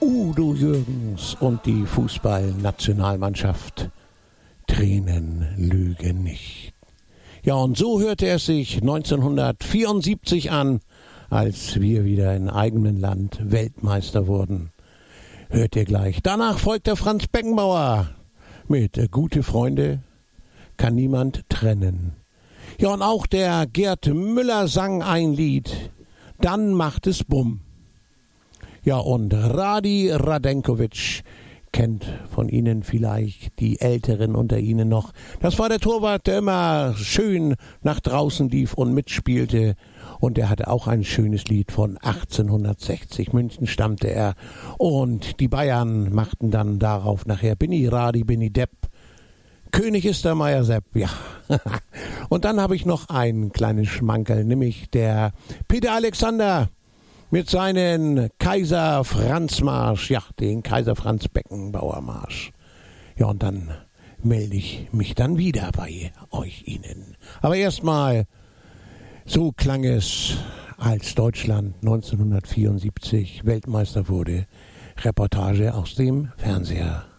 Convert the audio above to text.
Udo Jürgens und die Fußballnationalmannschaft. Tränen lügen nicht. Ja, und so hörte es sich 1974 an, als wir wieder in eigenem Land Weltmeister wurden. Hört ihr gleich. Danach folgt der Franz Beckenbauer mit Gute Freunde kann niemand trennen. Ja, und auch der Gerd Müller sang ein Lied. Dann macht es Bumm. Ja, und Radi Radenkovic kennt von Ihnen vielleicht die Älteren unter Ihnen noch. Das war der Torwart, der immer schön nach draußen lief und mitspielte. Und er hatte auch ein schönes Lied von 1860. München stammte er. Und die Bayern machten dann darauf nachher Binni Radi, Binni Depp. König ist der Meier Sepp, ja. Und dann habe ich noch einen kleinen Schmankerl, nämlich der Peter Alexander mit seinen Kaiser Franz Marsch, ja, den Kaiser Franz Beckenbauer Marsch. Ja, und dann melde ich mich dann wieder bei euch Ihnen. Aber erstmal, so klang es, als Deutschland 1974 Weltmeister wurde. Reportage aus dem Fernseher.